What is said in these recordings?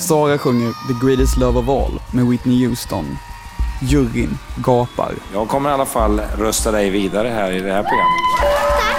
Sara sjunger The Greatest Love of All med Whitney Houston. Juryn gapar. Jag kommer i alla fall rösta dig vidare här i det här programmet.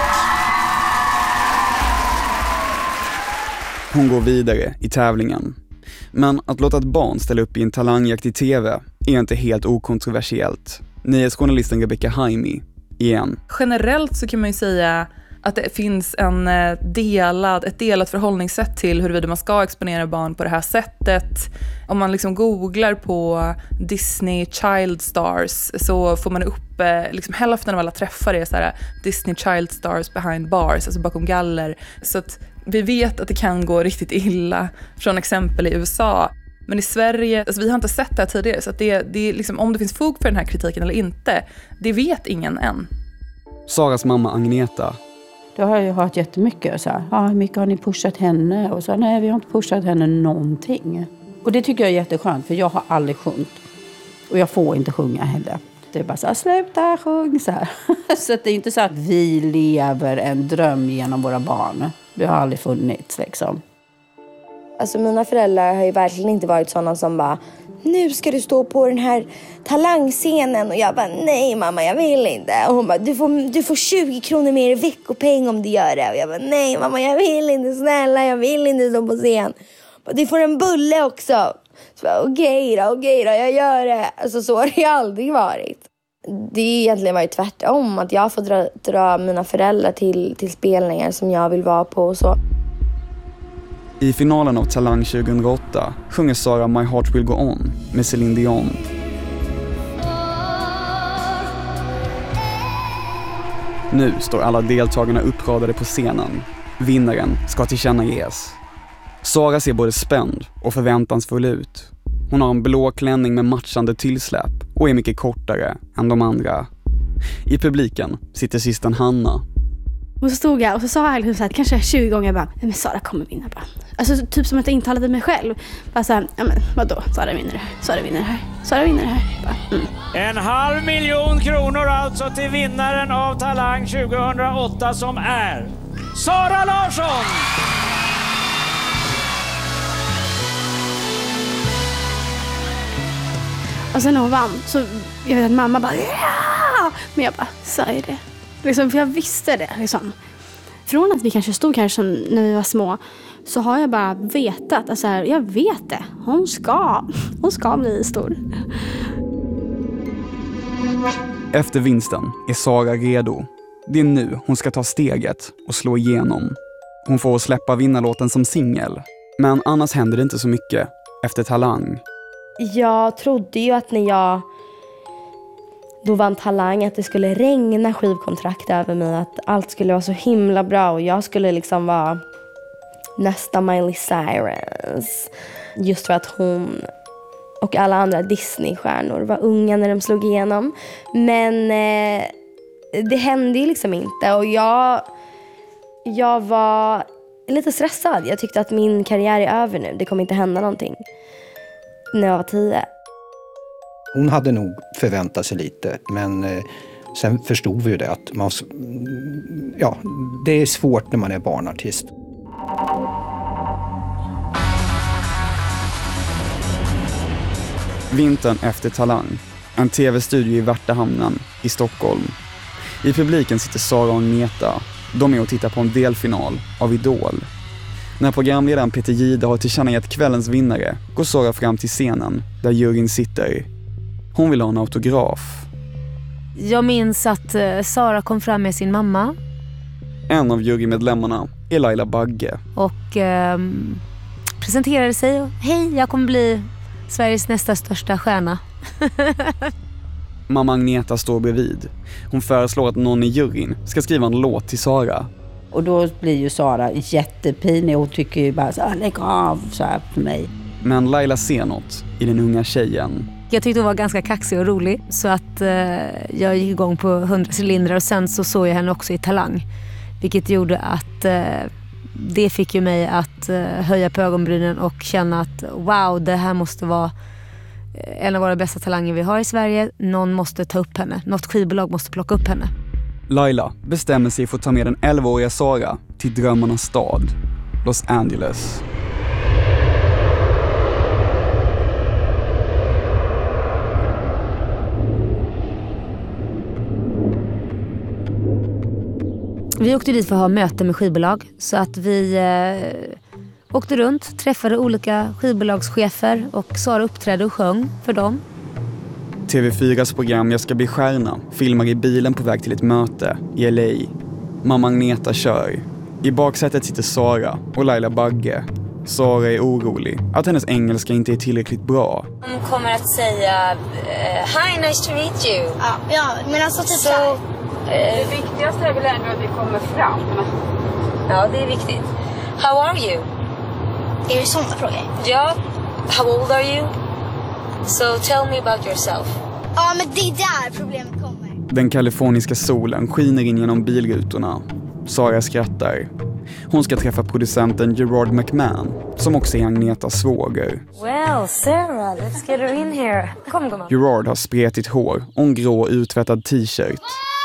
Hon går vidare i tävlingen. Men att låta ett barn ställa upp i en talangjakt i tv är inte helt okontroversiellt. Nyhetsjournalisten Rebecca Haimi igen. Generellt så kan man ju säga att det finns ett delat förhållningssätt till huruvida man ska exponera barn på det här sättet. Om man liksom googlar på Disney Child Stars så får man upp liksom hälften av alla träffar är så här Disney Child Stars behind bars, alltså bakom galler. Så att vi vet att det kan gå riktigt illa från exempel i USA. Men i Sverige, alltså vi har inte sett det här tidigare, så att det är liksom, om det finns fog för den här kritiken eller inte, det vet ingen än. Saras mamma Agneta. Då har jag hört jättemycket så här, hur mycket har ni pushat henne? Och så, nej, vi har inte pushat henne någonting. Och det tycker jag är jätteskönt, för jag har aldrig sjungit. Och jag får inte sjunga heller. Det är bara så här, sluta sjung så här. Så att det är inte så att vi lever en dröm genom våra barn. Det har aldrig funnits liksom. Alltså mina föräldrar har ju verkligen inte varit sådana som bara, nu ska du stå på den här talangscenen. Och jag bara, nej mamma, jag vill inte. Och hon bara, du får 20 kronor mer i veckopeng om du gör det. Och jag bara, nej mamma, jag vill inte, snälla, jag vill inte stå på scen. Du får en bulle också. Så okej då, jag gör det. Alltså så har det aldrig varit. Det är egentligen varit tvärtom, att jag får dra mina föräldrar till spelningar som jag vill vara på och så. I finalen av Talang 2008 sjunger Sara My Heart Will Go On med Celine Dion. Nu står alla deltagarna uppradade på scenen. Vinnaren ska tillkännages. Sara ser både spänd och förväntansfull ut. Hon har en blå klänning med matchande tillsläpp och är mycket kortare än de andra. I publiken sitter systern Hanna. Och så stod jag och så sa jag liksom så här, kanske 20 gånger bara, men Sara kommer vinna bara. Alltså typ som att jag intalade mig själv. Bara så här, ja men vadå, Sara vinner det här, Sara vinner det här, Sara vinner det här. Bara, 500 000 kronor alltså till vinnaren av Talang 2008 som är Sara Larsson! Och sen när hon vann så jag vet att mamma bara, ja! Men jag bara, sa ju det. Liksom, för jag visste det liksom. Från att vi kanske stod när vi var små, så har jag bara vetat, alltså här, jag vet det. Hon ska bli stor. Efter vinsten är Sara redo. Det är nu hon ska ta steget och slå igenom. Hon får släppa vinnarlåten som singel. Men annars händer det inte så mycket efter Talang. Jag trodde ju att när jag då vann Talang att det skulle regna skivkontrakt över mig. Att allt skulle vara så himla bra och jag skulle liksom vara nästa Miley Cyrus. Just för att hon och alla andra Disney-stjärnor var unga när de slog igenom. Men det hände ju liksom inte. Och jag var lite stressad. Jag tyckte att min karriär är över nu. Det kommer inte hända någonting. När jag var 10. Hon hade nog förväntat sig lite, men sen förstod vi ju det att det är svårt när man är barnartist. Vintern efter Talang. En tv-studio i Värtahamnen i Stockholm. I publiken sitter Sara och Agneta. De är och tittar på en delfinal av Idol. När programledaren Peter Gide har tillkännagett kvällens vinnare går Sara fram till scenen där juryn sitter. Hon vill ha en autograf. Jag minns att Sara kom fram med sin mamma. En av jurymedlemmarna är Laila Bagge. Och presenterade sig. Och, hej, jag kommer bli Sveriges nästa största stjärna. Mamma Agneta står bredvid. Hon föreslår att någon i juryn ska skriva en låt till Sara. Och då blir ju Sara jättepinig och tycker ju bara så här, lägg av så här för mig. Men Laila ser något i den unga tjejen. Jag tyckte hon var ganska kaxig och rolig. Så att jag gick igång på 100 cylindrar. Och sen så såg jag henne också i Talang. Vilket gjorde att det fick ju mig att höja på ögonbrynen och känna att wow, det här måste vara en av våra bästa talanger vi har i Sverige. Någon måste ta upp henne. Något skivbolag måste plocka upp henne. Laila bestämmer sig för att ta med den 11-åriga Sara till drömmarnas stad, Los Angeles. Vi åkte dit för att ha möte med skivbolag. Så att vi åkte runt, träffade olika skivbolagschefer och Sara uppträdde och sjöng för dem. TV4s program Jag ska bli stjärna filmar i bilen på väg till ett möte i LA. Mamma Agneta kör. I baksätet sitter Sara och Laila Bagge. Sara är orolig att hennes engelska inte är tillräckligt bra. Hon kommer att säga hi, nice to meet you. Ja, men alltså typ så Det viktigaste är väl ändå att vi kommer fram. Ja, det är viktigt. How are you? är det sådana frågor. Ja, how old are you? So tell me about yourself. Ja, men det är där problemet kommer. Den kaliforniska solen skiner in genom bilrutorna. Sara skrattar. Hon ska träffa producenten Gerard McMahon, som också är Agnetas svåger. Well, Sarah, let's get her in here. Kom. Gerard har spretigt hår och en grå uttvättad t-shirt.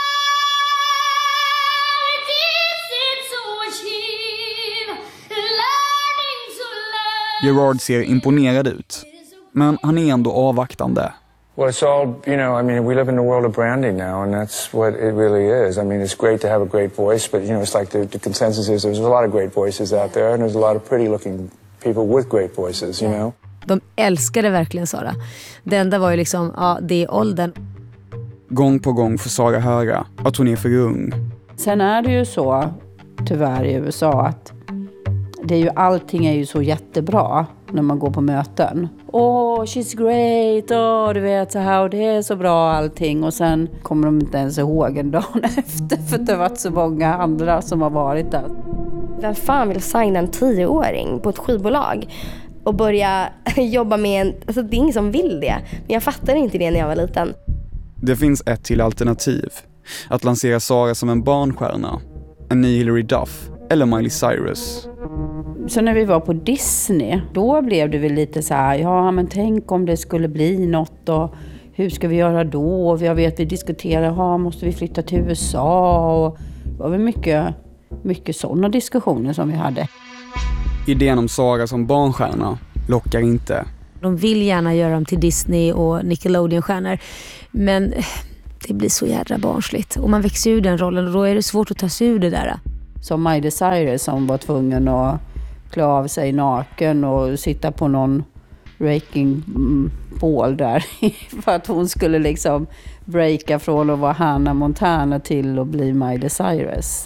Gerard ser imponerad ut, men han är ändå avvaktande. Well, it's all, you know, I mean, we live in the world of branding now, and that's what it really is. I mean, it's great to have a great voice, but, you know, it's like the consensus is there's a lot of great voices out there, and there's a lot of pretty-looking people with great voices, you know. De älskade verkligen Sara. Det enda var ju liksom, ja, det är åldern. Gång på gång får Sara höra att hon är för ung. Sen är det ju så, tyvärr i USA, att allting är ju så jättebra när man går på möten. She's great, du vet så här, och det är så bra allting. Och sen kommer de inte ens ihåg en dag efter, för det har varit så många andra som har varit där. Vem fan vill signa en 10-åring på ett skivbolag och börja jobba med en... Alltså det är ingen som vill det. Men jag fattade inte det när jag var liten. Det finns ett till alternativ. Att lansera Sara som en barnstjärna. En ny Hilary Duff eller Miley Cyrus. Så när vi var på Disney, då blev det väl lite så här, ja men tänk om det skulle bli något och hur ska vi göra då? Jag vet vi diskuterar, måste vi flytta till USA? Och det var väl mycket sådana diskussioner som vi hade. Idén om Sara som barnstjärna lockar inte. De vill gärna göra dem till Disney och Nickelodeon-stjärnor, men det blir så jädra barnsligt. Och man växer ur den rollen och då är det svårt att ta sig ur det där. Som Miley Cyrus som var tvungen att klä av sig naken och sitta på någon raking ball där för att hon skulle liksom breaka från att vara Hannah Montana till att bli Miley Cyrus.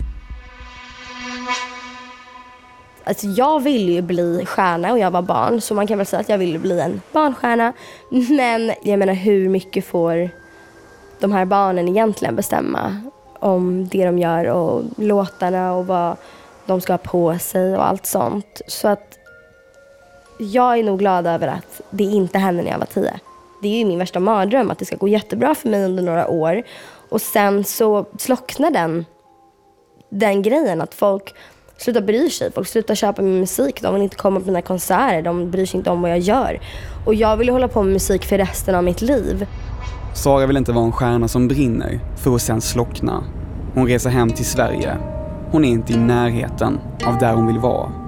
Alltså jag ville ju bli stjärna och jag var barn, så man kan väl säga att jag ville bli en barnstjärna. Men jag menar, hur mycket får de här barnen egentligen bestämma om det de gör och låtarna och vad de ska ha på sig och allt sånt. Så att jag är nog glad över att det inte hände när jag var 10. Det är ju min värsta mardröm att det ska gå jättebra för mig under några år. Och sen så slocknar den grejen att folk slutar bry sig. Folk slutar köpa min musik. De vill inte komma på mina konserter. De bryr sig inte om vad jag gör. Och jag vill hålla på med musik för resten av mitt liv. Sara vill inte vara en stjärna som brinner för att sen slockna. Hon reser hem till Sverige. Hon är inte i närheten av där hon vill vara.